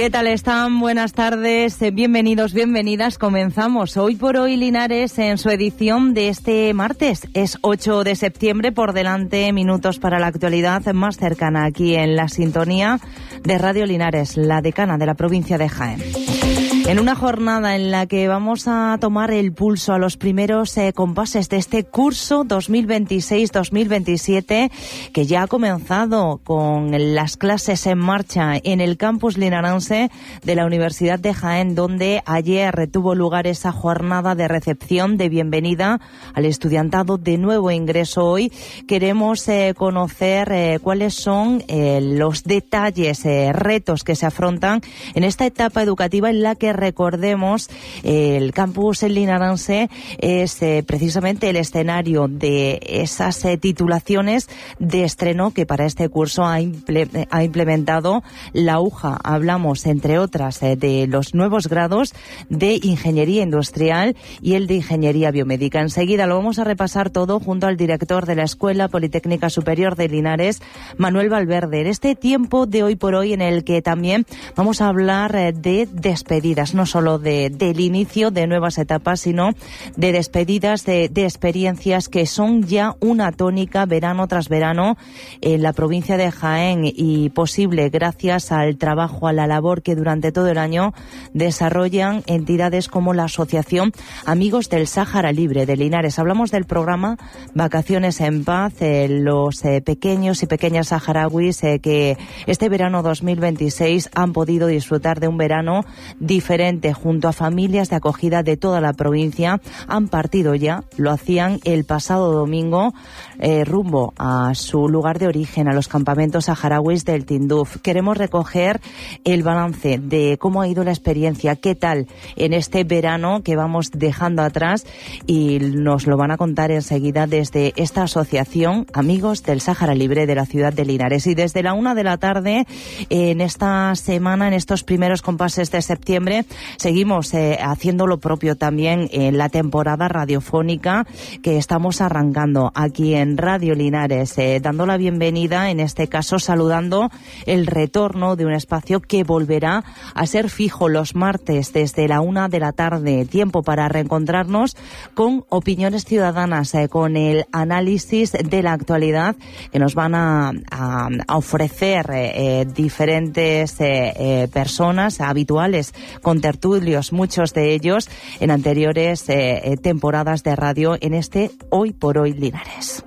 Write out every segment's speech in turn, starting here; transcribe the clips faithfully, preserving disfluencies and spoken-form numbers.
¿Qué tal están? Buenas tardes, bienvenidos, bienvenidas. Comenzamos Hoy por Hoy Linares en su edición de este martes. Es ocho de septiembre, por delante minutos para la actualidad más cercana aquí en la sintonía de Radio Linares, la decana de la provincia de Jaén. En una jornada en la que vamos a tomar el pulso a los primeros eh, compases de este curso dos mil veintiséis dos mil veintisiete, que ya ha comenzado con las clases en marcha en el campus linarense de la Universidad de Jaén, donde ayer tuvo lugar esa jornada de recepción, de bienvenida al estudiantado de nuevo ingreso. Hoy queremos eh, conocer eh, cuáles son eh, los detalles, eh, retos que se afrontan en esta etapa educativa en la que, recordemos, el campus linarense es eh, precisamente el escenario de esas eh, titulaciones de estreno que para este curso ha, imple- ha implementado la U J A. Hablamos, entre otras, eh, de los nuevos grados de Ingeniería Industrial y el de Ingeniería Biomédica. Enseguida lo vamos a repasar todo junto al director de la Escuela Politécnica Superior de Linares, Manuel Valverde, en este tiempo de Hoy por Hoy en el que también vamos a hablar eh, de despedidas, no solo de, del inicio de nuevas etapas, sino de despedidas de, de experiencias que son ya una tónica verano tras verano en la provincia de Jaén, y posible gracias al trabajo, a la labor que durante todo el año desarrollan entidades como la Asociación Amigos del Sáhara Libre de Linares. Hablamos del programa Vacaciones en Paz, eh, los eh, pequeños y pequeñas saharauis eh, que este verano dos mil veintiséis han podido disfrutar de un verano diferente junto a familias de acogida de toda la provincia. Han partido ya, lo hacían el pasado domingo, eh, rumbo a su lugar de origen, a los campamentos saharauis del Tinduf. Queremos recoger el balance de cómo ha ido la experiencia, qué tal en este verano que vamos dejando atrás, y nos lo van a contar enseguida desde esta asociación Amigos del Sáhara Libre de la ciudad de Linares. Y desde la una de la tarde, en esta semana, en estos primeros compases de septiembre, seguimos eh, haciendo lo propio también en la temporada radiofónica que estamos arrancando aquí en Radio Linares, eh, dando la bienvenida, en este caso saludando el retorno de un espacio que volverá a ser fijo los martes desde la una de la tarde, tiempo para reencontrarnos con opiniones ciudadanas, eh, con el análisis de la actualidad que nos van a, a, a ofrecer eh, eh, diferentes eh, eh, personas habituales con tertulios, muchos de ellos en anteriores eh, temporadas de radio en este Hoy por Hoy Linares.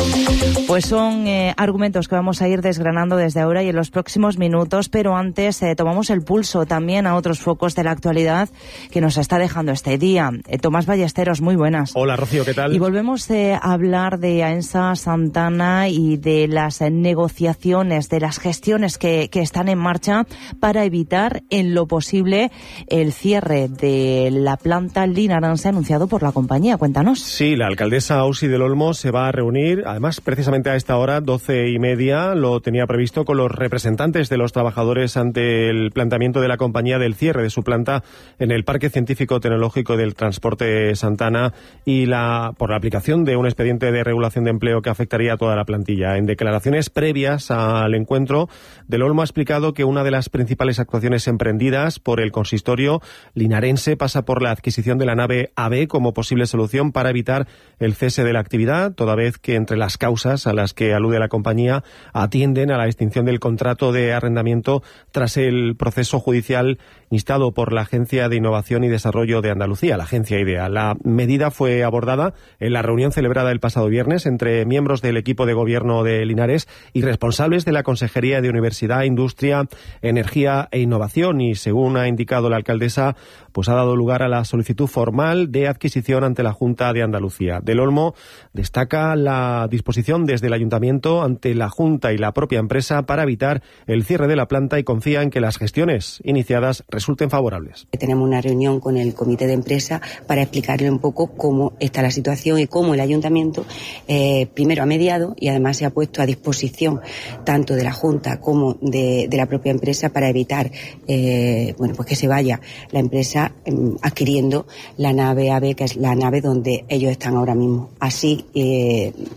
Pues son eh, argumentos que vamos a ir desgranando desde ahora y en los próximos minutos, pero antes eh, tomamos el pulso también a otros focos de la actualidad que nos está dejando este día. Eh, Tomás Ballesteros, muy buenas. Hola, Rocío, ¿qué tal? Y volvemos eh, a hablar de AENSA Santana y de las eh, negociaciones, de las gestiones que, que están en marcha para evitar en lo posible el cierre de la planta linarense anunciado por la compañía. Cuéntanos. Sí, la alcaldesa Ausi del Olmo se va a reunir, además precisamente a esta hora, doce y media, lo tenía previsto, con los representantes de los trabajadores ante el planteamiento de la compañía del cierre de su planta en el Parque Científico Tecnológico del Transporte Santana y la por la aplicación de un expediente de regulación de empleo que afectaría a toda la plantilla. En declaraciones previas al encuentro, del Olmo ha explicado que una de las principales actuaciones emprendidas por el consistorio linarense pasa por la adquisición de la nave A B como posible solución para evitar el cese de la actividad, toda vez que entre las causas a las que alude la compañía atienden a la extinción del contrato de arrendamiento tras el proceso judicial instado por la Agencia de Innovación y Desarrollo de Andalucía, la Agencia IDEA. La medida fue abordada en la reunión celebrada el pasado viernes entre miembros del equipo de gobierno de Linares y responsables de la Consejería de Universidad, Industria, Energía e Innovación, y según ha indicado la alcaldesa, pues ha dado lugar a la solicitud formal de adquisición ante la Junta de Andalucía. Del Olmo destaca la disposición desde el Ayuntamiento ante la Junta y la propia empresa para evitar el cierre de la planta y confía en que las gestiones iniciadas resulten favorables. Tenemos una reunión con el comité de empresa para explicarle un poco cómo está la situación y cómo el Ayuntamiento eh, primero ha mediado y además se ha puesto a disposición tanto de la Junta como de, de la propia empresa para evitar eh, bueno, pues que se vaya la empresa eh, adquiriendo la nave A B, que es la nave donde ellos están ahora mismo. Así, eh, tras la reunión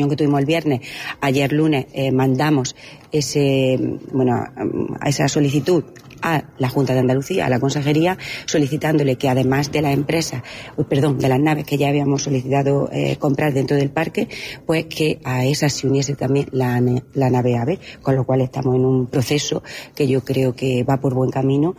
reunión que tuvimos el viernes, ayer lunes eh, mandamos ese, bueno, a esa solicitud a la Junta de Andalucía, a la Consejería, solicitándole que además de las empresas, perdón, de las naves que ya habíamos solicitado eh, comprar dentro del parque, pues que a esas se uniese también la, la nave AVE, con lo cual estamos en un proceso que yo creo que va por buen camino.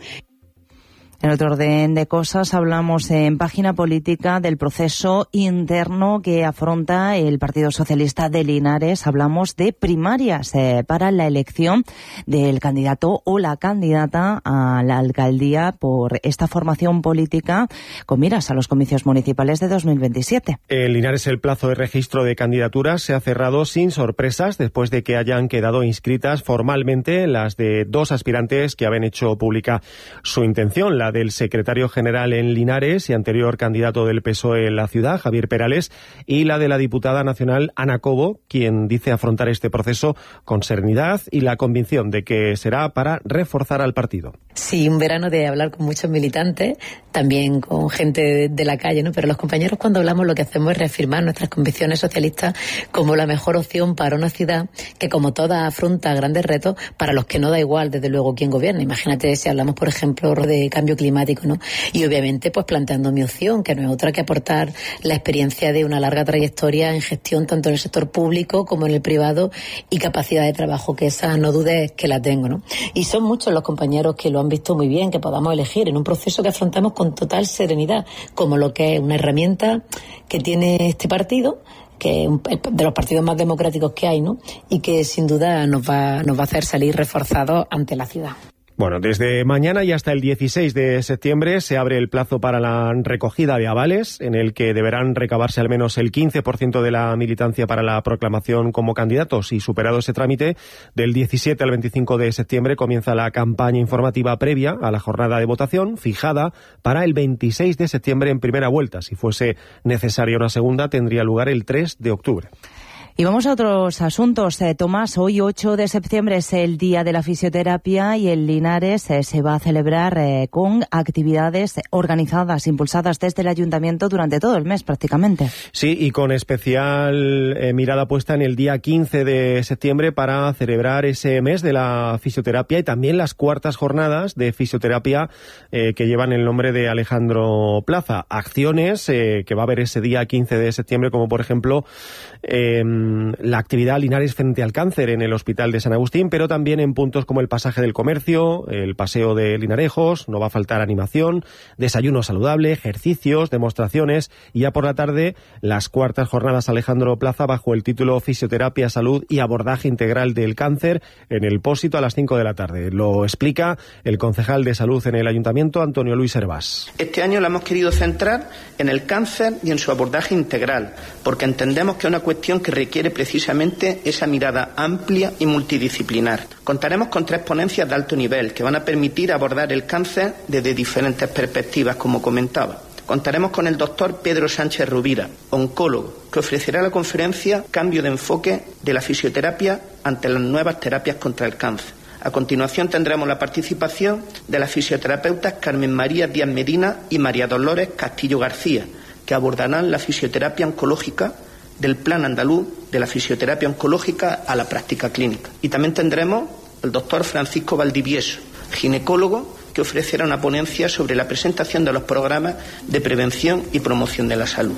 En otro orden de cosas, hablamos en Página Política del proceso interno que afronta el Partido Socialista de Linares. Hablamos de primarias eh, para la elección del candidato o la candidata a la alcaldía por esta formación política con miras a los comicios municipales de dos mil veintisiete. En Linares el plazo de registro de candidaturas se ha cerrado sin sorpresas después de que hayan quedado inscritas formalmente las de dos aspirantes que habían hecho pública su intención, la del secretario general en Linares y anterior candidato del P S O E en la ciudad, Javier Perales, y la de la diputada nacional Ana Cobo, quien dice afrontar este proceso con serenidad y la convicción de que será para reforzar al partido. Sí, un verano de hablar con muchos militantes, también con gente de, de la calle, ¿no? Pero los compañeros, cuando hablamos, lo que hacemos es reafirmar nuestras convicciones socialistas como la mejor opción para una ciudad que, como toda, afronta grandes retos para los que no da igual, desde luego, quién gobierna. Imagínate si hablamos, por ejemplo, de cambio climático, ¿no? Y obviamente, pues planteando mi opción, que no es otra que aportar la experiencia de una larga trayectoria en gestión, tanto en el sector público como en el privado, y capacidad de trabajo, que esa no dudes que la tengo, ¿no? Y son muchos los compañeros que lo han visto muy bien, que podamos elegir en un proceso que afrontamos con total serenidad, como lo que es una herramienta que tiene este partido, que es de los partidos más democráticos que hay, ¿no? Y que sin duda nos va, nos va a hacer salir reforzados ante la ciudad. Bueno, desde mañana y hasta el dieciséis de septiembre se abre el plazo para la recogida de avales, en el que deberán recabarse al menos el quince por ciento de la militancia para la proclamación como candidatos. Y superado ese trámite, del diecisiete al veinticinco de septiembre comienza la campaña informativa previa a la jornada de votación, fijada para el veintiséis de septiembre en primera vuelta. Si fuese necesaria una segunda, tendría lugar el tres de octubre. Y vamos a otros asuntos. Eh, Tomás, hoy ocho de septiembre es el Día de la Fisioterapia y en Linares eh, se va a celebrar eh, con actividades organizadas, impulsadas desde el Ayuntamiento durante todo el mes prácticamente. Sí, y con especial eh, mirada puesta en el día quince de septiembre para celebrar ese mes de la fisioterapia y también las cuartas jornadas de fisioterapia eh, que llevan el nombre de Alejandro Plaza. Acciones eh, que va a haber ese día quince de septiembre, como por ejemplo Eh, la actividad Linares frente al cáncer en el Hospital de San Agustín, pero también en puntos como el Pasaje del Comercio, el Paseo de Linarejos. No va a faltar animación, desayuno saludable, ejercicios, demostraciones y ya por la tarde las cuartas jornadas Alejandro Plaza bajo el título Fisioterapia, Salud y Abordaje Integral del Cáncer en el Pósito a las cinco de la tarde. Lo explica el concejal de Salud en el Ayuntamiento, Antonio Luis Hervás. Este año la hemos querido centrar en el cáncer y en su abordaje integral, porque entendemos que es una cuestión que requiere precisamente esa mirada amplia y multidisciplinar. Contaremos con tres ponencias de alto nivel que van a permitir abordar el cáncer desde diferentes perspectivas, como comentaba. Contaremos con el doctor Pedro Sánchez Rubira, oncólogo, que ofrecerá la conferencia Cambio de enfoque de la fisioterapia ante las nuevas terapias contra el cáncer. A continuación tendremos la participación de las fisioterapeutas Carmen María Díaz Medina y María Dolores Castillo García, que abordarán la fisioterapia oncológica del Plan Andaluz de la Fisioterapia Oncológica a la práctica clínica. Y también tendremos al doctor Francisco Valdivieso, ginecólogo, que ofrecerá una ponencia sobre la presentación de los programas de prevención y promoción de la salud.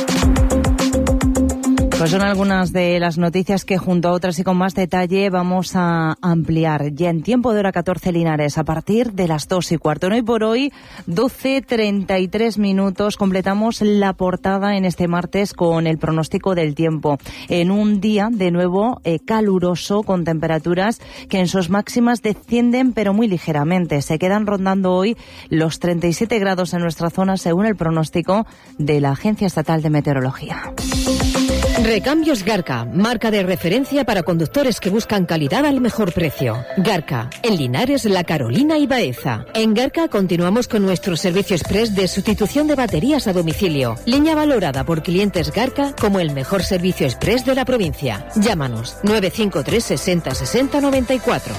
Pues son algunas de las noticias que junto a otras y con más detalle vamos a ampliar ya en tiempo de hora catorce Linares a partir de las dos y cuarto. Hoy por hoy, doce treinta y tres minutos, completamos la portada en este martes con el pronóstico del tiempo. En un día de nuevo eh, caluroso con temperaturas que en sus máximas descienden pero muy ligeramente. Se quedan rondando hoy los treinta y siete grados en nuestra zona según el pronóstico de la Agencia Estatal de Meteorología. Recambios Garca, marca de referencia para conductores que buscan calidad al mejor precio. Garca, en Linares, La Carolina y Baeza. En Garca continuamos con nuestro servicio express de sustitución de baterías a domicilio. Línea valorada por clientes Garca como el mejor servicio express de la provincia. Llámanos nueve cinco tres sesenta sesenta noventa y cuatro.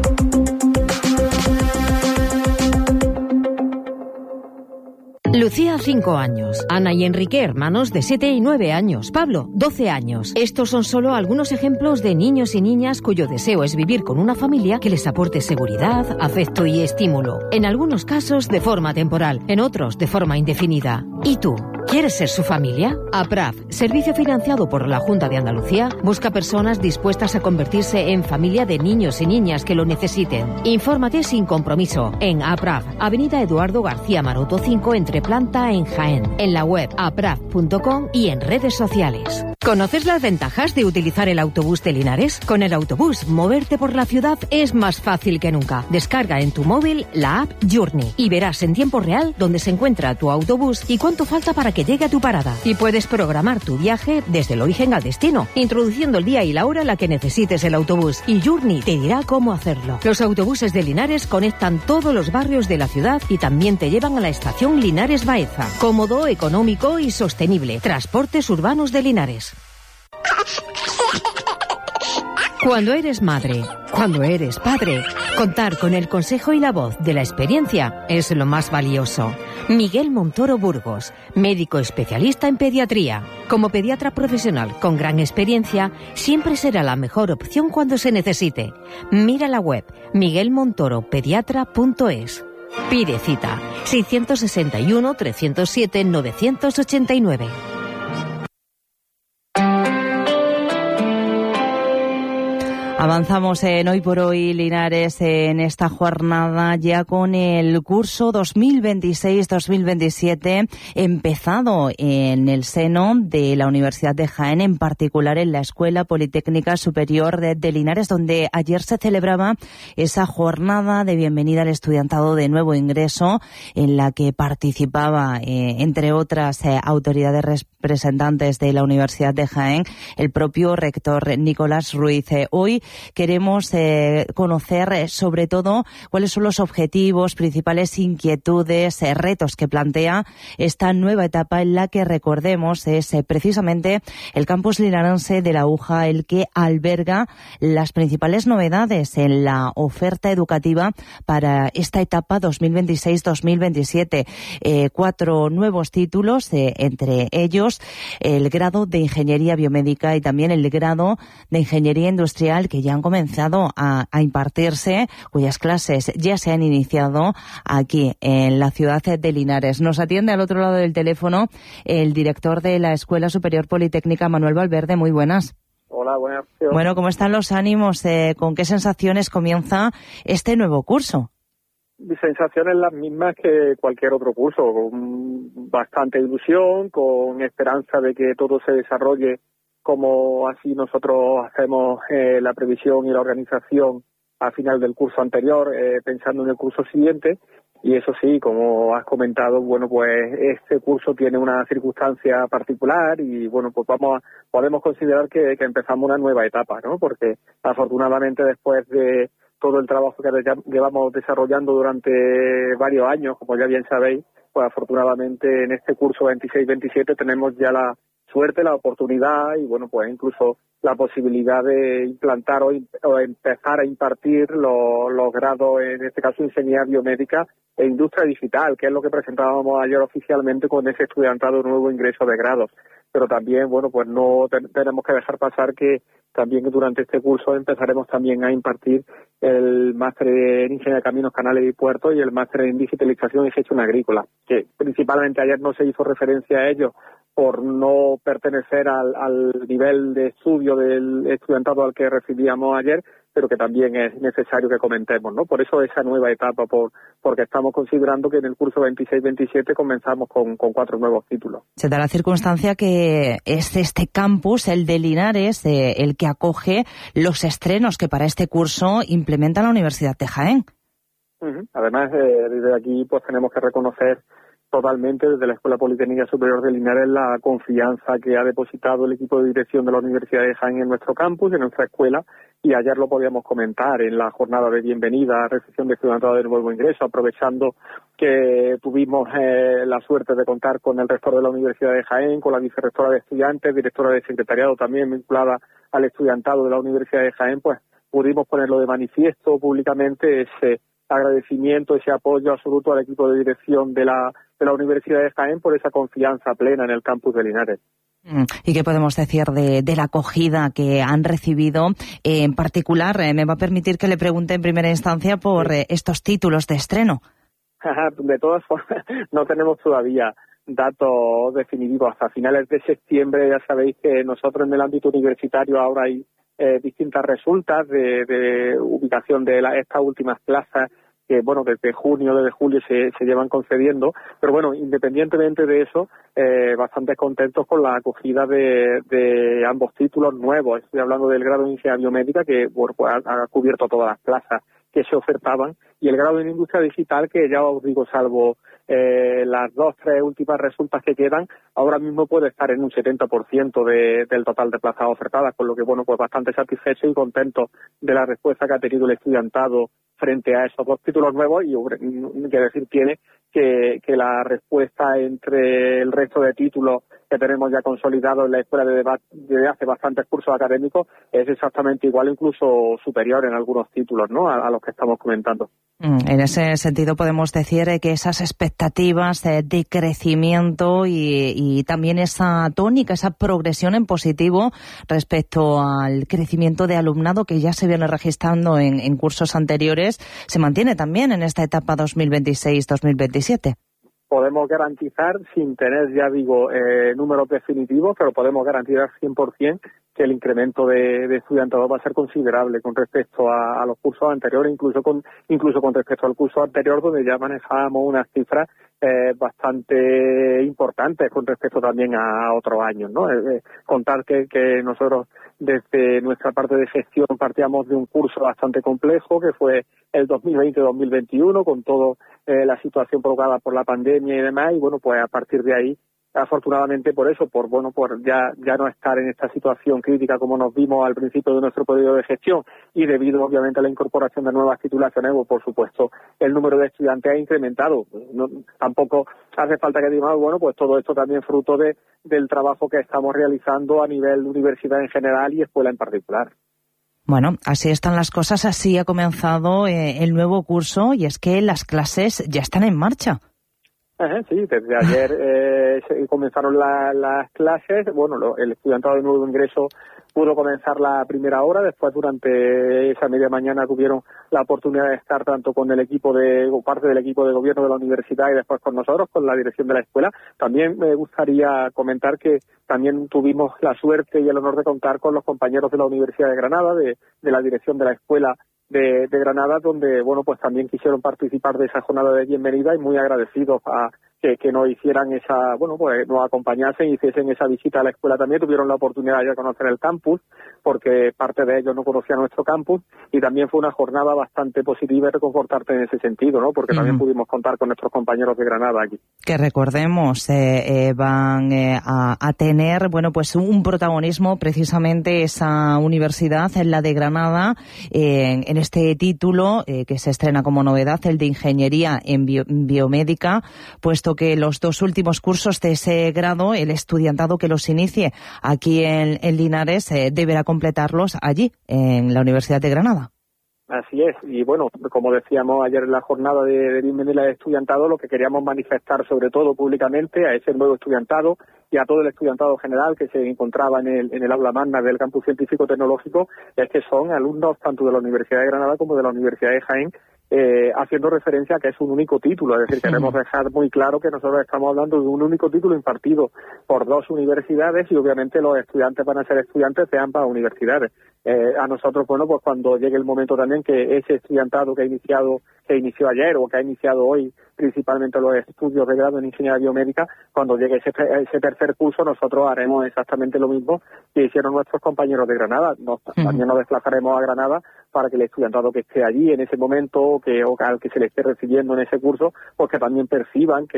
Lucía cinco años. Ana y Enrique, hermanos de siete y nueve años. Pablo, doce años. Estos son solo algunos ejemplos de niños y niñas cuyo deseo es vivir con una familia que les aporte seguridad, afecto y estímulo. En algunos casos de forma temporal, en otros de forma indefinida. ¿Y tú? ¿Quieres ser su familia? APRAF, servicio financiado por la Junta de Andalucía, busca personas dispuestas a convertirse en familia de niños y niñas que lo necesiten. Infórmate sin compromiso en APRAF, Avenida Eduardo García Maroto cinco, entre planta en Jaén, en la web apraf punto com y en redes sociales. ¿Conoces las ventajas de utilizar el autobús de Linares? Con el autobús, moverte por la ciudad es más fácil que nunca. Descarga en tu móvil la app Journey y verás en tiempo real dónde se encuentra tu autobús y cuánto falta para que llegue a tu parada. Y puedes programar tu viaje desde el origen al destino, introduciendo el día y la hora en la que necesites el autobús. Y Journey te dirá cómo hacerlo. Los autobuses de Linares conectan todos los barrios de la ciudad y también te llevan a la estación Linares Baeza. Cómodo, económico y sostenible. Transportes urbanos de Linares. Cuando eres madre, cuando eres padre, contar con el consejo y la voz de la experiencia es lo más valioso. Miguel Montoro Burgos, médico especialista en pediatría. Como pediatra profesional con gran experiencia, siempre será la mejor opción cuando se necesite. Mira la web miguel montoro pediatra punto es. Pide cita seiscientos sesenta y uno, trescientos siete, novecientos ochenta y nueve. Avanzamos en Hoy por Hoy Linares en esta jornada ya con el curso dos mil veintiséis dos mil veintisiete empezado en el seno de la Universidad de Jaén, en particular en la Escuela Politécnica Superior de, de Linares, donde ayer se celebraba esa jornada de bienvenida al estudiantado de nuevo ingreso, en la que participaba, eh, entre otras eh, autoridades representantes de la Universidad de Jaén, el propio rector Nicolás Ruiz. Eh, hoy queremos eh, conocer eh, sobre todo cuáles son los objetivos, principales inquietudes, eh, retos que plantea esta nueva etapa en la que, recordemos, es eh, precisamente el campus linarense de la UJA el que alberga las principales novedades en la oferta educativa para esta etapa dos mil veintiséis dos mil veintisiete. Eh, cuatro nuevos títulos, eh, entre ellos el grado de Ingeniería Biomédica y también el grado de Ingeniería Industrial, que ya han comenzado a, a impartirse, cuyas clases ya se han iniciado aquí en la ciudad de Linares. Nos atiende al otro lado del teléfono el director de la Escuela Superior Politécnica, Manuel Valverde. Muy buenas. Hola, buenas. Bueno, ¿cómo están los ánimos? Eh, ¿Con qué sensaciones comienza este nuevo curso? Mis sensaciones las mismas que cualquier otro curso, con bastante ilusión, con esperanza de que todo se desarrolle como así nosotros hacemos eh, la previsión y la organización al final del curso anterior, eh, pensando en el curso siguiente. Y eso sí, como has comentado, bueno, pues este curso tiene una circunstancia particular y, bueno, pues vamos a, podemos considerar que, que empezamos una nueva etapa, ¿no? Porque afortunadamente, después de todo el trabajo que llevamos desarrollando durante varios años, como ya bien sabéis, pues afortunadamente en este curso veintiséis veintisiete tenemos ya la suerte, la oportunidad y, bueno, pues incluso la posibilidad de implantar o, o empezar a impartir los, los grados, en este caso Ingeniería Biomédica e Industria Digital, que es lo que presentábamos ayer oficialmente con ese estudiantado nuevo ingreso de grados. Pero también, bueno, pues no te, tenemos que dejar pasar que también durante este curso empezaremos también a impartir el máster en Ingeniería de Caminos, Canales y Puertos y el máster en Digitalización y Gestión Agrícola, que principalmente ayer no se hizo referencia a ello por no pertenecer al, al nivel de estudio del estudiantado al que recibíamos ayer, pero que también es necesario que comentemos, ¿no? Por eso esa nueva etapa, por porque estamos considerando que en el curso veintiséis veintisiete comenzamos con, con cuatro nuevos títulos. Se da la circunstancia que es este campus, el de Linares, eh, el que acoge los estrenos que para este curso implementa la Universidad de Jaén. Uh-huh. Además, eh, desde aquí pues tenemos que reconocer totalmente desde la Escuela Politécnica Superior de Linares la confianza que ha depositado el equipo de dirección de la Universidad de Jaén en nuestro campus, en nuestra escuela, y ayer lo podíamos comentar en la jornada de bienvenida, recepción de estudiantado de nuevo ingreso, aprovechando que tuvimos eh, la suerte de contar con el rector de la Universidad de Jaén, con la vicerrectora de estudiantes, directora de secretariado también vinculada al estudiantado de la Universidad de Jaén, pues pudimos ponerlo de manifiesto públicamente ese agradecimiento, ese apoyo absoluto al equipo de dirección de la, de la Universidad de Jaén por esa confianza plena en el campus de Linares. ¿Y qué podemos decir de, de la acogida que han recibido? Eh, en particular, eh, me va a permitir que le pregunte en primera instancia por eh, estos títulos de estreno. De todas formas, no tenemos todavía datos definitivos. Hasta finales de septiembre ya sabéis que nosotros en el ámbito universitario ahora hay eh, distintas resultas de, de ubicación de la, estas últimas plazas que, bueno, desde junio, desde julio se, se llevan concediendo, pero bueno, independientemente de eso, eh, bastante contentos con la acogida de, de ambos títulos nuevos. Estoy hablando del grado de Ingeniería Biomédica, que bueno, pues ha, ha cubierto todas las plazas que se ofertaban, y el grado en Industria Digital, que ya os digo, salvo eh, las dos, tres últimas resultas que quedan, ahora mismo puede estar en un setenta por ciento de, del total de plazas ofertadas, con lo que, bueno, pues bastante satisfecho y contento de la respuesta que ha tenido el estudiantado frente a esos dos títulos nuevos. Y quiero decir, tiene que, que la respuesta entre el resto de títulos que tenemos ya consolidados en la escuela de debate desde hace bastantes cursos académicos es exactamente igual, incluso superior en algunos títulos, ¿no?, a, a los que estamos comentando. En ese sentido podemos decir que esas expectativas de crecimiento y, y también esa tónica, esa progresión en positivo respecto al crecimiento de alumnado que ya se viene registrando en, en cursos anteriores, se mantiene también en esta etapa dos mil veintiséis dos mil veintisiete. Podemos garantizar, sin tener, ya digo, eh, números definitivos, pero podemos garantizar cien por ciento que el incremento de, de estudiantado va a ser considerable con respecto a, a los cursos anteriores, incluso con incluso con respecto al curso anterior, donde ya manejábamos unas cifras eh, bastante importantes con respecto también a otros años, ¿no? Eh, contar que, que nosotros desde nuestra parte de gestión partíamos de un curso bastante complejo, que fue el dos mil veinte dos mil veintiuno, con toda eh, la situación provocada por la pandemia y demás, y bueno, pues a partir de ahí, afortunadamente por eso, por bueno, por ya ya no estar en esta situación crítica como nos vimos al principio de nuestro periodo de gestión, y debido obviamente a la incorporación de nuevas titulaciones, pues, por supuesto el número de estudiantes ha incrementado. No, tampoco hace falta que digamos, bueno, pues todo esto también fruto de del trabajo que estamos realizando a nivel universidad en general y escuela en particular. Bueno, así están las cosas, así ha comenzado eh, el nuevo curso, y es que las clases ya están en marcha. Sí, desde ayer eh, comenzaron la, las clases. Bueno, lo, el estudiantado de nuevo ingreso pudo comenzar la primera hora. Después, durante esa media mañana, tuvieron la oportunidad de estar tanto con el equipo de, o parte del equipo de gobierno de la universidad, y después con nosotros, con la dirección de la escuela. También me gustaría comentar que también tuvimos la suerte y el honor de contar con los compañeros de la Universidad de Granada, de, de la dirección de la escuela De, de Granada, donde, bueno, pues también quisieron participar de esa jornada de bienvenida, y muy agradecidos a que, que nos hicieran esa, bueno, pues nos acompañasen y hiciesen esa visita a la escuela también. Tuvieron la oportunidad de conocer el campus, porque parte de ellos no conocía nuestro campus, y también fue una jornada bastante positiva y reconfortante en ese sentido, ¿no?, porque mm. también pudimos contar con nuestros compañeros de Granada aquí. Que recordemos, eh, eh, van eh, a, a tener, bueno, pues un protagonismo precisamente esa universidad, en la de Granada, eh, en este título eh, que se estrena como novedad, el de Ingeniería en bio, Biomédica, puesto que los dos últimos cursos de ese grado, el estudiantado que los inicie aquí en, en Linares eh, deberá completarlos allí, en la Universidad de Granada. Así es, y bueno, como decíamos ayer en la jornada de, de bienvenida al estudiantado, lo que queríamos manifestar sobre todo públicamente a ese nuevo estudiantado y a todo el estudiantado general que se encontraba en el, en el aula magna del campus científico tecnológico, es que son alumnos tanto de la Universidad de Granada como de la Universidad de Jaén, eh, haciendo referencia a que es un único título. Es decir, sí. Queremos dejar muy claro que nosotros estamos hablando de un único título impartido por dos universidades, y obviamente los estudiantes van a ser estudiantes de ambas universidades. Eh, a nosotros, bueno, pues cuando llegue el momento también que ese estudiantado que ha iniciado, que inició ayer o que ha iniciado hoy, principalmente los estudios de grado en Ingeniería Biomédica, cuando llegue ese, ese tercer curso, nosotros haremos exactamente lo mismo que hicieron nuestros compañeros de Granada. Nos, uh-huh. También nos desplazaremos a Granada para que el estudiantado que esté allí en ese momento, que o al que se le esté recibiendo en ese curso, pues que también perciban que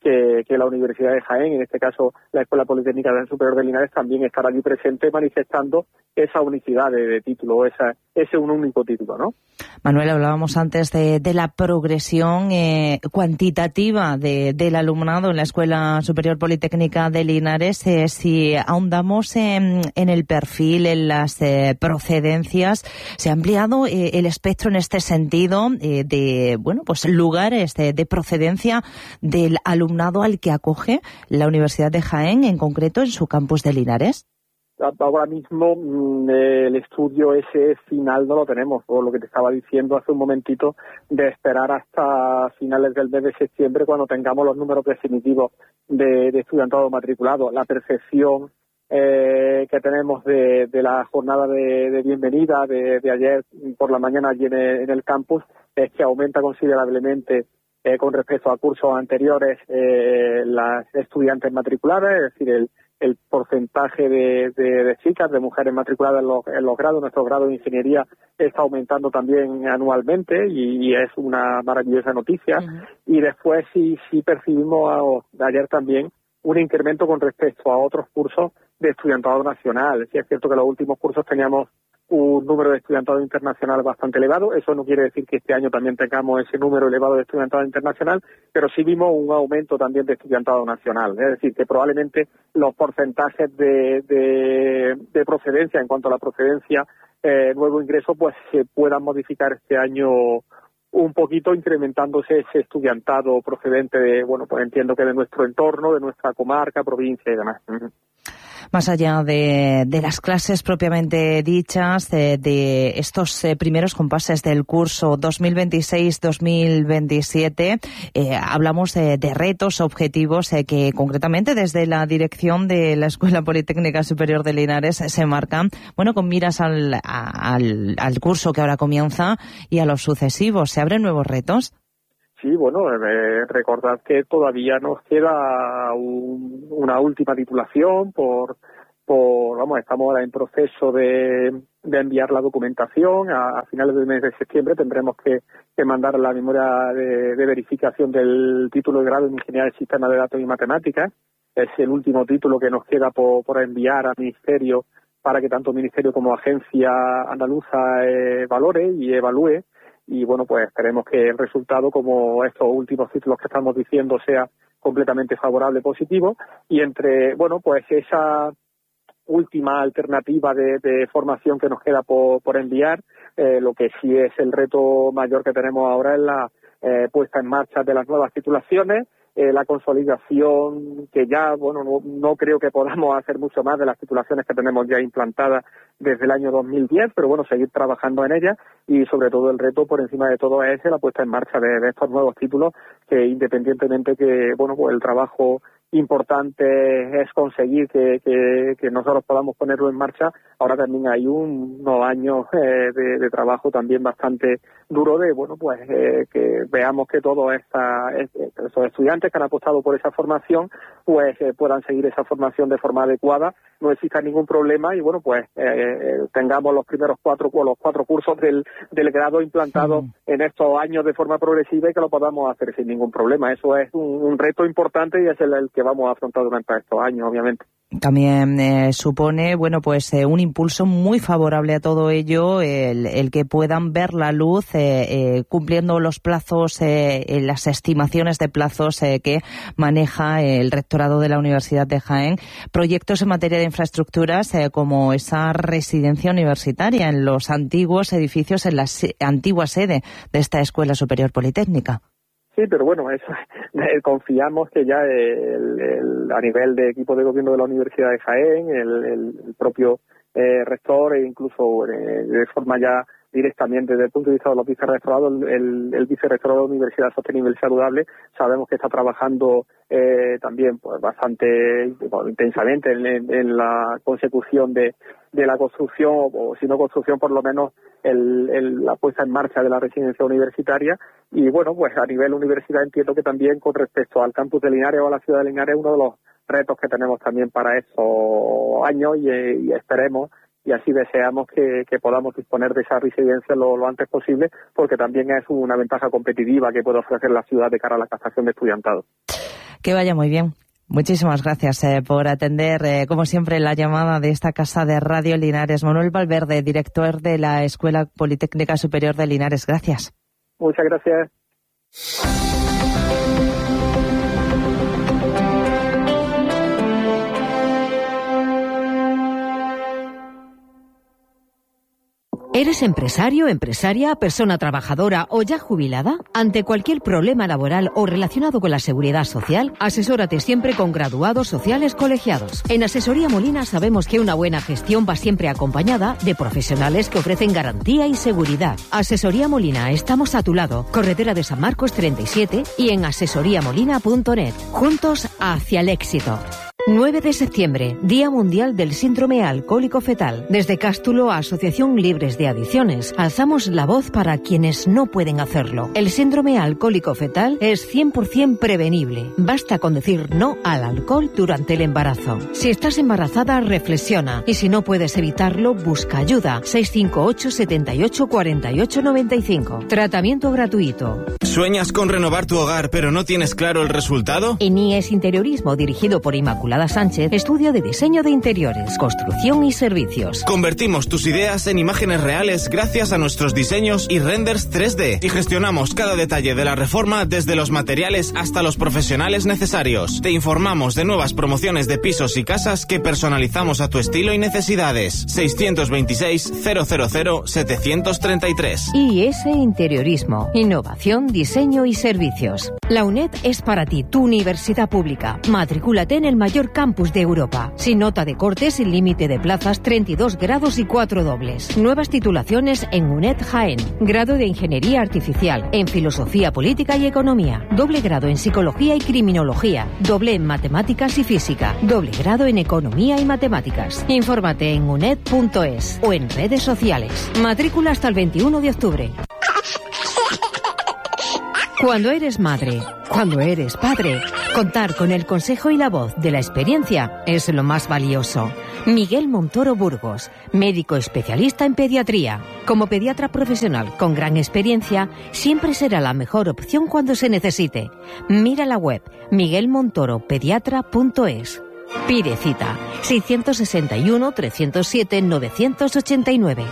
que, que la Universidad de Jaén, en este caso la Escuela Politécnica Superior de Linares, también estará allí presente manifestando esa unicidad de, de título, esa, ese un único título, ¿no? Manuel, hablábamos antes de, de la progresión eh, cuantitativa de, del alumnado en la Escuela Superior Politécnica de Linares. Eh, si ahondamos en, en el perfil, en las eh, procedencias, se ha ampliado eh, el espectro en este sentido eh, de, bueno, pues lugares de, de procedencia del alumnado al que acoge la Universidad de Jaén, en concreto en su campus de Linares. Ahora mismo el estudio ese final no lo tenemos, por lo que te estaba diciendo hace un momentito, de esperar hasta finales del mes de septiembre, cuando tengamos los números definitivos de, de estudiantado matriculado. La percepción eh, que tenemos de, de la jornada de, de bienvenida de, de ayer por la mañana allí en el, en el campus es que aumenta considerablemente eh, con respecto a cursos anteriores eh, las estudiantes matriculadas, es decir, el el porcentaje de, de, de chicas, de mujeres matriculadas en los, en los grados, nuestro grado de ingeniería está aumentando también anualmente y, y es una maravillosa noticia. Uh-huh. Y después sí, sí percibimos a, ayer también un incremento con respecto a otros cursos de estudiantado nacional. Sí es cierto que en los últimos cursos teníamos un número de estudiantado internacional bastante elevado. Eso no quiere decir que este año también tengamos ese número elevado de estudiantado internacional, pero sí vimos un aumento también de estudiantado nacional. Es decir, que probablemente los porcentajes de, de, de procedencia, en cuanto a la procedencia, eh, nuevo ingreso, pues se puedan modificar este año un poquito, incrementándose ese estudiantado procedente de, bueno, pues entiendo que de nuestro entorno, de nuestra comarca, provincia y demás. Más allá de, de las clases propiamente dichas, de, de estos eh, primeros compases del curso dos mil veintiséis dos mil veintisiete, eh, hablamos de, de retos, objetivos eh, que concretamente desde la dirección de la Escuela Politécnica Superior de Linares se marcan, bueno, con miras al, al, al curso que ahora comienza y a los sucesivos. ¿Se abren nuevos retos? Sí, bueno, eh, recordad que todavía nos queda un, una última titulación por, por, vamos, estamos ahora en proceso de, de enviar la documentación. A, a finales del mes de septiembre tendremos que, que mandar la memoria de, de verificación del título de grado en Ingeniería del Sistema de Datos y Matemáticas. Es el último título que nos queda por, por enviar al Ministerio para que tanto Ministerio como Agencia Andaluza eh, valore y evalúe. Y bueno, pues esperemos que el resultado, como estos últimos títulos que estamos diciendo, sea completamente favorable, positivo. Y entre, bueno, pues esa última alternativa de, de formación que nos queda por, por enviar, eh, lo que sí es el reto mayor que tenemos ahora es la eh, puesta en marcha de las nuevas titulaciones, eh, la consolidación que ya, bueno, no, no creo que podamos hacer mucho más de las titulaciones que tenemos ya implantadas desde el año dos mil diez, pero bueno, seguir trabajando en ellas y sobre todo el reto por encima de todo es la puesta en marcha de, de estos nuevos títulos que independientemente que, bueno, pues el trabajo importante es conseguir que, que, que nosotros podamos ponerlo en marcha. Ahora también hay un, unos años eh, de, de trabajo también bastante duro de, bueno, pues eh, que veamos que todos esta, esos estudiantes que han apostado por esa formación, pues eh, puedan seguir esa formación de forma adecuada, no exista ningún problema y, bueno, pues eh, tengamos los primeros cuatro, los cuatro cursos del, del grado implantados sí. en estos años de forma progresiva y que lo podamos hacer sin ningún problema. Eso es un, un reto importante y es el, el que vamos a afrontar durante estos años, obviamente. También eh, supone, bueno, pues eh, un impulso muy favorable a todo ello, el, el que puedan ver la luz eh, eh, cumpliendo los plazos, eh, eh, las estimaciones de plazos eh, que maneja el rectorado de la Universidad de Jaén, proyectos en materia de infraestructuras eh, como esa residencia universitaria en los antiguos edificios, en la se- antigua sede de esta Escuela Superior Politécnica. Sí, pero bueno, eso, eh, confiamos que ya el, el, a nivel de equipo de gobierno de la Universidad de Jaén, el, el propio eh, rector e incluso eh, de forma ya directamente desde el punto de vista de los vicerrectorados, el, el vicerrectorado de la Universidad Sostenible y Saludable, sabemos que está trabajando eh, también pues bastante bueno, intensamente en, en, en la consecución de, de la construcción, o si no construcción, por lo menos el, el, la puesta en marcha de la residencia universitaria. Y bueno, pues a nivel universidad entiendo que también con respecto al campus de Linares o a la ciudad de Linares, uno de los retos que tenemos también para esos años y, y esperemos y así deseamos que, que podamos disponer de esa residencia lo, lo antes posible, porque también es una ventaja competitiva que puede ofrecer la ciudad de cara a la captación de estudiantado. Que vaya muy bien. Muchísimas gracias eh, por atender, eh, como siempre, la llamada de esta casa de Radio Linares. Manuel Valverde, director de la Escuela Politécnica Superior de Linares. Gracias. Muchas gracias. ¿Eres empresario, empresaria, persona trabajadora o ya jubilada? Ante cualquier problema laboral o relacionado con la seguridad social, asesórate siempre con graduados sociales colegiados. En Asesoría Molina sabemos que una buena gestión va siempre acompañada de profesionales que ofrecen garantía y seguridad. Asesoría Molina, estamos a tu lado. Carretera de San Marcos treinta y siete y en asesoría molina punto net. Juntos hacia el éxito. nueve de septiembre, Día Mundial del Síndrome Alcohólico Fetal. Desde Cástulo, Asociación Libres de Adicciones, alzamos la voz para quienes no pueden hacerlo. El síndrome alcohólico fetal es cien por ciento prevenible. Basta con decir no al alcohol durante el embarazo. Si estás embarazada, reflexiona. Y si no puedes evitarlo, busca ayuda. seis cinco ocho, siete ocho, cuatro ocho nueve cinco. Tratamiento gratuito. ¿Sueñas con renovar tu hogar, pero no tienes claro el resultado? En I E S Interiorismo, dirigido por Inmaculada Sánchez, estudio de diseño de interiores, construcción y servicios. Convertimos tus ideas en imágenes reales gracias a nuestros diseños y renders tres D y gestionamos cada detalle de la reforma desde los materiales hasta los profesionales necesarios. Te informamos de nuevas promociones de pisos y casas que personalizamos a tu estilo y necesidades. seiscientos veintiséis, cero cero cero, setecientos treinta y tres. I E S Interiorismo, innovación, diseño y servicios. La UNED es para ti, tu universidad pública. Matricúlate en el mayor campus de Europa. Sin nota de corte, sin límite de plazas, treinta y dos grados y cuatro dobles. Nuevas titulaciones en UNED Jaén. Grado de Ingeniería Artificial, en Filosofía Política y Economía. Doble grado en Psicología y Criminología. Doble en Matemáticas y Física. Doble grado en Economía y Matemáticas. Infórmate en uned punto es o en redes sociales. Matrícula hasta el veintiuno de octubre. Cuando eres madre, cuando eres padre, contar con el consejo y la voz de la experiencia es lo más valioso. Miguel Montoro Burgos, médico especialista en pediatría. Como pediatra profesional con gran experiencia, siempre será la mejor opción cuando se necesite. Mira la web miguel montoro pediatra punto es. Pide cita seiscientos sesenta y uno, trescientos siete, novecientos ochenta y nueve.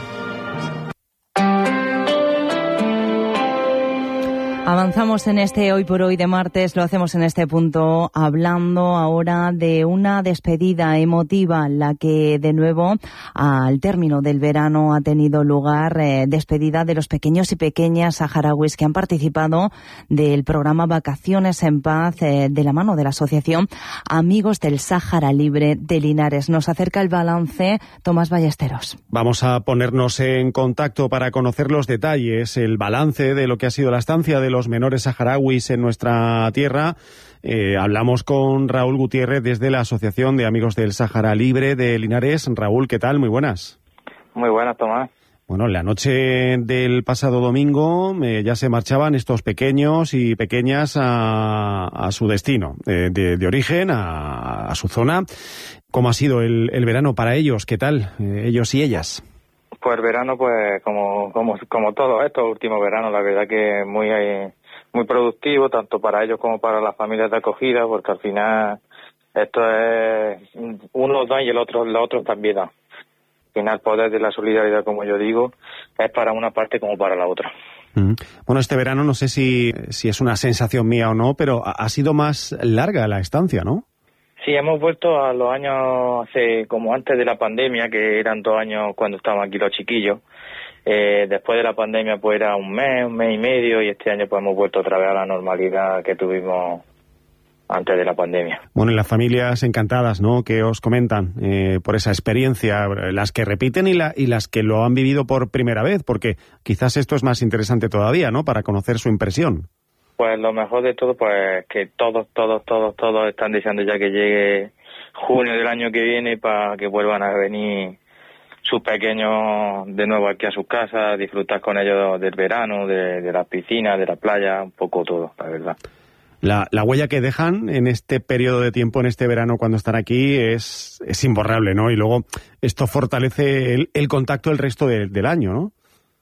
Avanzamos en este Hoy por Hoy de martes, lo hacemos en este punto hablando ahora de una despedida emotiva, la que de nuevo al término del verano ha tenido lugar, eh, despedida de los pequeños y pequeñas saharauis que han participado del programa Vacaciones en Paz eh, de la mano de la Asociación Amigos del Sáhara Libre de Linares. Nos acerca el balance Tomás Ballesteros. Vamos a ponernos en contacto para conocer los detalles, el balance de lo que ha sido la estancia de los menores saharauis en nuestra tierra. Eh, hablamos con Raúl Gutiérrez desde la Asociación de Amigos del Sáhara Libre de Linares. Raúl, ¿qué tal? Muy buenas. Muy buenas, Tomás. Bueno, la noche del pasado domingo eh, ya se marchaban estos pequeños y pequeñas a, a su destino, eh, de, de origen, a, a su zona. ¿Cómo ha sido el, el verano para ellos? ¿Qué tal, eh, ellos y ellas? Pues el verano, pues como como como todos estos últimos veranos, la verdad que muy muy productivo, tanto para ellos como para las familias de acogida, porque al final esto es uno da y el otro los otros también dan. Al final el poder de la solidaridad, como yo digo, es para una parte como para la otra. Mm. Bueno, este verano no sé si, si es una sensación mía o no, pero ha, ha sido más larga la estancia, ¿no? Sí, hemos vuelto a los años hace como antes de la pandemia, que eran dos años cuando estaban aquí los chiquillos. Eh, después de la pandemia pues era un mes, un mes y medio, y este año pues hemos vuelto otra vez a la normalidad que tuvimos antes de la pandemia. Bueno, y las familias encantadas, ¿no?, que os comentan eh, por esa experiencia, las que repiten y, la, y las que lo han vivido por primera vez, porque quizás esto es más interesante todavía, ¿no?, para conocer su impresión. Pues lo mejor de todo, pues que todos, todos, todos, todos están deseando ya que llegue junio del año que viene para que vuelvan a venir sus pequeños de nuevo aquí a sus casas, disfrutar con ellos del verano, de, de las piscinas, de la playa, un poco todo, la verdad. La, la huella que dejan en este periodo de tiempo, en este verano, cuando están aquí, es, es imborrable, ¿no? Y luego esto fortalece el, el contacto el resto de, del año, ¿no?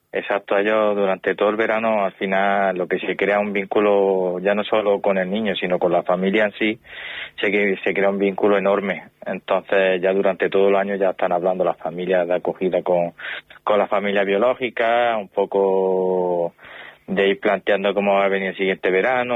Exacto, ellos durante todo el verano, al final, lo que se crea un vínculo, ya no solo con el niño, sino con la familia en sí, se, se crea un vínculo enorme. Entonces, ya durante todo el año ya están hablando las familias de acogida con, con la familia biológica, un poco de ir planteando cómo va a venir el siguiente verano.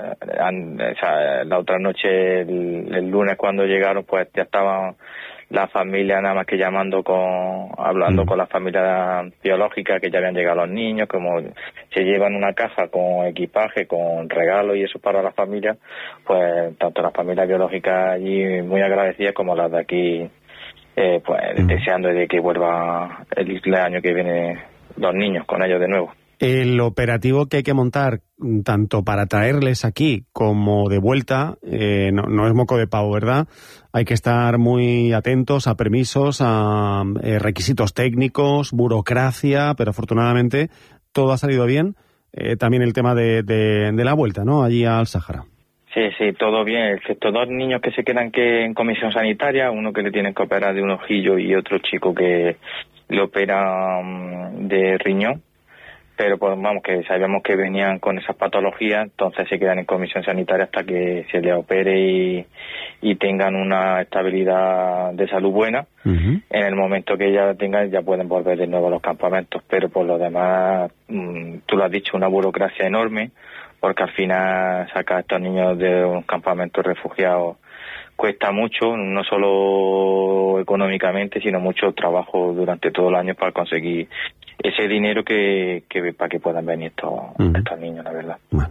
O sea, la otra noche, el, el lunes cuando llegaron, pues ya estaban la familia nada más que llamando con, hablando mm. con la familia biológica, que ya habían llegado los niños, como se llevan una caja con equipaje, con regalos y eso para la familia, pues tanto las familias biológicas allí muy agradecidas como las de aquí, eh, pues mm. deseando de que vuelva el, el año que viene los niños con ellos de nuevo. El operativo que hay que montar, tanto para traerles aquí como de vuelta, eh, no, no es moco de pavo, ¿verdad? Hay que estar muy atentos a permisos, a eh, requisitos técnicos, burocracia, pero afortunadamente todo ha salido bien. Eh, también el tema de, de, de la vuelta, ¿no? Allí al Sáhara. Sí, sí, todo bien, excepto dos niños que se quedan que en comisión sanitaria, uno que le tienen que operar de un ojillo y otro chico que le opera um, de riñón. Pero pues vamos, que sabíamos que venían con esas patologías, entonces se quedan en comisión sanitaria hasta que se les opere y, y tengan una estabilidad de salud buena. Uh-huh. En el momento que ya la tengan, ya pueden volver de nuevo a los campamentos, pero por lo demás, mmm, tú lo has dicho, una burocracia enorme, porque al final sacar a estos niños de un campamento refugiados cuesta mucho, no solo económicamente, sino mucho trabajo durante todo el año para conseguir ese dinero que, que para que puedan venir estos, uh-huh. estos niños, la verdad. Bueno.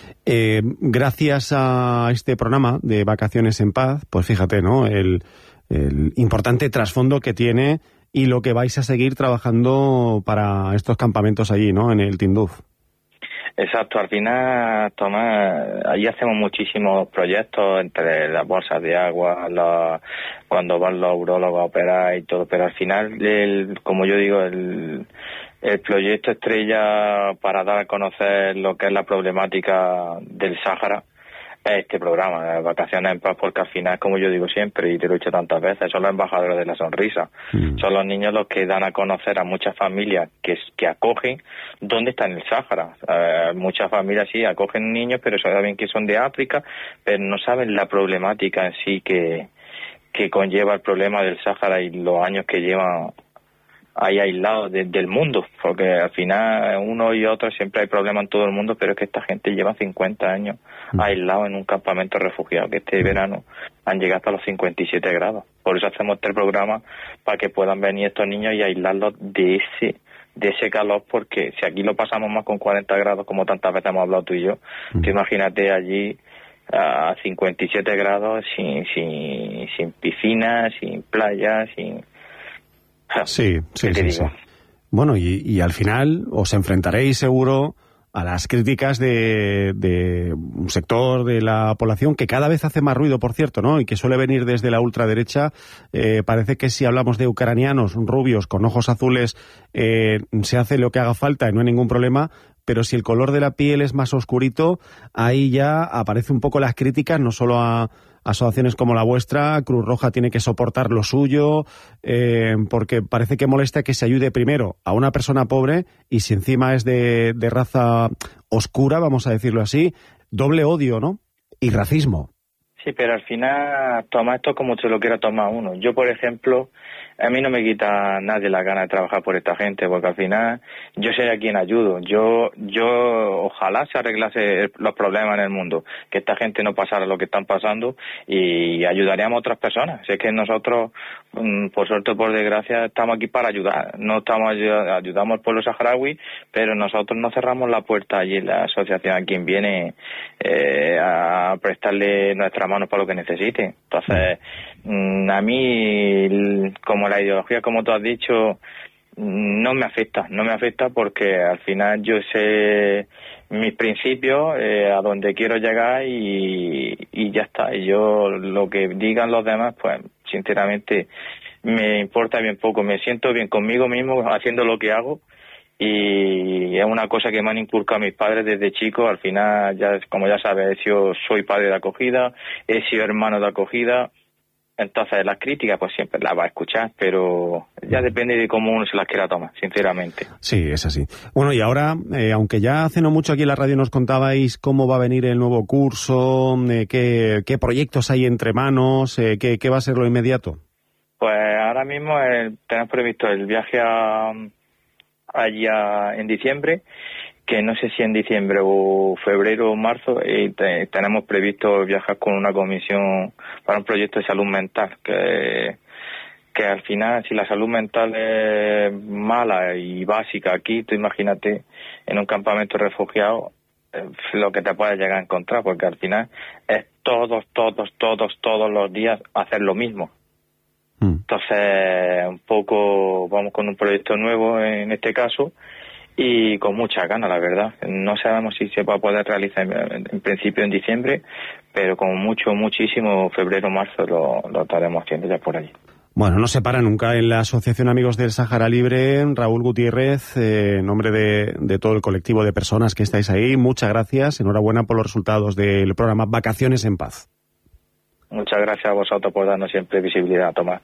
Eh, gracias a este programa de Vacaciones en Paz, pues fíjate, ¿no? El, el importante trasfondo que tiene y lo que vais a seguir trabajando para estos campamentos allí, ¿no? En el Tinduf. Exacto, al final, Tomás, allí hacemos muchísimos proyectos entre las bolsas de agua, la, cuando van los urólogos a operar y todo, pero al final, el, como yo digo, el, el proyecto estrella para dar a conocer lo que es la problemática del Sáhara es este programa, Vacaciones en Paz, porque al final, como yo digo siempre, y te lo he dicho tantas veces, son los embajadores de la sonrisa. Mm. Son los niños los que dan a conocer a muchas familias que, que acogen dónde está en el Sáhara. Eh, muchas familias sí acogen niños, pero saben que son de África, pero no saben la problemática en sí que, que conlleva el problema del Sáhara y los años que llevan ahí aislados de, del mundo, porque al final uno y otro siempre hay problemas en todo el mundo, pero es que esta gente lleva cincuenta años mm. aislados en un campamento refugiado, que este verano han llegado hasta los cincuenta y siete grados. Por eso hacemos este programa, para que puedan venir estos niños y aislarlos de ese de ese calor, porque si aquí lo pasamos más con cuarenta grados, como tantas veces hemos hablado tú y yo, mm. tú imagínate allí a cincuenta y siete grados, sin, sin, sin piscina, sin playa, sin... Sí, sí, sí, sí. Bueno, y, y al final os enfrentaréis seguro a las críticas de, de un sector de la población que cada vez hace más ruido, por cierto, ¿no? Y que suele venir desde la ultraderecha. Eh, parece que si hablamos de ucranianos rubios con ojos azules, eh, se hace lo que haga falta y no hay ningún problema. Pero si el color de la piel es más oscurito, ahí ya aparece un poco las críticas, no solo a asociaciones como la vuestra. Cruz Roja tiene que soportar lo suyo, eh, porque parece que molesta que se ayude primero a una persona pobre y si encima es de, de raza oscura, vamos a decirlo así, doble odio, ¿no? Y racismo. Sí, pero al final toma esto como se lo quiera tomar uno. Yo, por ejemplo, a mí no me quita nadie la gana de trabajar por esta gente, porque al final yo soy a quien ayudo. Yo, yo ojalá se arreglase los problemas en el mundo, que esta gente no pasara lo que están pasando y ayudaríamos a otras personas. Si es que nosotros, por suerte o por desgracia, estamos aquí para ayudar. No estamos ayudamos al pueblo saharaui, pero nosotros no cerramos la puerta allí en la asociación a quien viene eh, a prestarle nuestra mano para lo que necesite. Entonces, a mí, como la ideología, como tú has dicho, no me afecta, no me afecta porque al final yo sé mis principios, eh, a donde quiero llegar y, y ya está. Y yo, lo que digan los demás, pues, sinceramente, me importa bien poco. Me siento bien conmigo mismo haciendo lo que hago. Y es una cosa que me han inculcado mis padres desde chico. Al final, ya como ya sabes, yo soy padre de acogida, he sido hermano de acogida. Entonces las críticas pues siempre las va a escuchar, pero ya depende de cómo uno se las quiera tomar, sinceramente. Sí, es así. Bueno, y ahora, eh, aunque ya hace no mucho aquí en la radio nos contabais cómo va a venir el nuevo curso, eh, qué, qué proyectos hay entre manos, eh, qué, qué va a ser lo inmediato. Pues ahora mismo eh, tenemos previsto el viaje a, allá en diciembre, que no sé si en diciembre o febrero o marzo, y te, tenemos previsto viajar con una comisión para un proyecto de salud mental, que, que al final, si la salud mental es mala y básica aquí, tú imagínate en un campamento refugiado eh, lo que te puedes llegar a encontrar, porque al final es todos, todos, todos, todos los días hacer lo mismo. Mm. Entonces, un poco vamos con un proyecto nuevo en este caso, y con mucha ganas, la verdad. No sabemos si se va a poder realizar en, en principio en diciembre, pero con mucho, muchísimo, febrero, marzo lo, lo estaremos haciendo ya por allí. Bueno, no se para nunca. En la Asociación Amigos del Sáhara Libre, Raúl Gutiérrez, eh, en nombre de, de todo el colectivo de personas que estáis ahí, muchas gracias. Enhorabuena por los resultados del programa Vacaciones en Paz. Muchas gracias a vosotros por darnos siempre visibilidad, Tomás.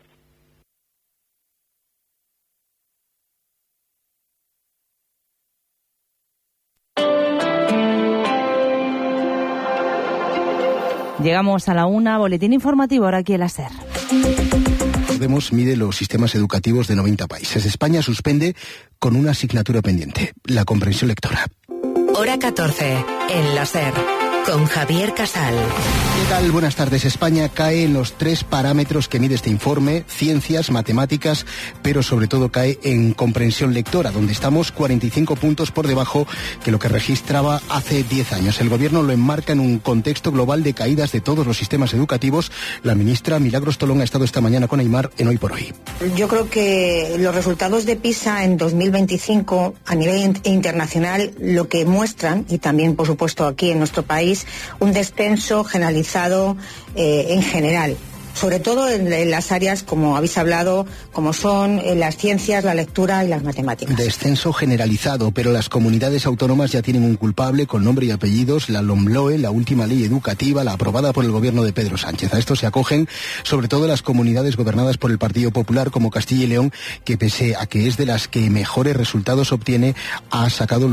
Llegamos a la una, boletín informativo, ahora aquí el SER. Podemos mide los sistemas educativos de noventa países. España suspende con una asignatura pendiente, la comprensión lectora. Hora catorce, en la SER, con Javier Casal. ¿Qué tal? Buenas tardes. España cae en los tres parámetros que mide este informe, ciencias, matemáticas, pero sobre todo cae en comprensión lectora, donde estamos cuarenta y cinco puntos por debajo que lo que registraba hace diez años. El Gobierno lo enmarca en un contexto global de caídas de todos los sistemas educativos. La ministra Milagros Tolón ha estado esta mañana con Aimar en Hoy por Hoy. Yo creo que los resultados de PISA en dos mil veinticinco a nivel internacional lo que muestran, y también por supuesto aquí en nuestro país, un descenso generalizado eh, en general, sobre todo en, en las áreas, como habéis hablado, como son eh, las ciencias, la lectura y las matemáticas. Descenso generalizado, pero las comunidades autónomas ya tienen un culpable con nombre y apellidos, la LOMLOE, la última ley educativa, la aprobada por el gobierno de Pedro Sánchez. A esto se acogen sobre todo las comunidades gobernadas por el Partido Popular, como Castilla y León, que pese a que es de las que mejores resultados obtiene, ha sacado los